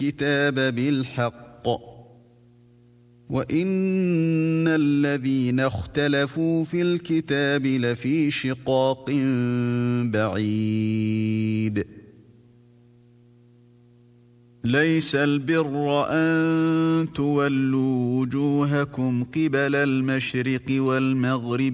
الكتاب بالحق وإن الذين اختلفوا في الكتاب لفي شقاق بعيد ليس البر أن تولوا وجوهكم قبل المشرق والمغرب